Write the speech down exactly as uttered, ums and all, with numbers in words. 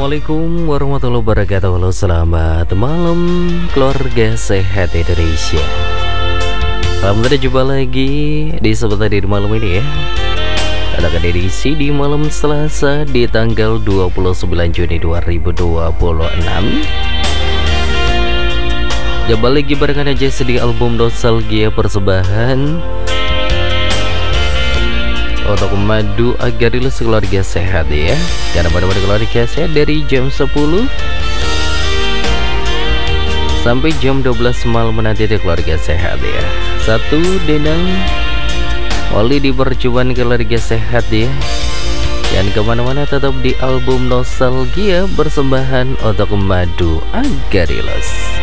Assalamualaikum warahmatullahi wabarakatuh. Halo, selamat malam keluarga sehat Indonesia. Alhamdulillah jumpa lagi di sebentar di malam ini ya. Ada edisi di malam Selasa di tanggal dua puluh sembilan Juni dua ribu dua puluh enam. Jumpa lagi barengan aja di album Nostalgia persembahan untuk madu agar lulus keluarga sehat ya. Karena pada-pada keluarga sehat dari jam sepuluh sampai jam dua belas malam nanti di keluarga sehat ya. Satu denang Oli di perjuangan keluarga sehat ya. Dan kemana-mana tetap di album Nostalgia persembahan untuk madu agar lulus.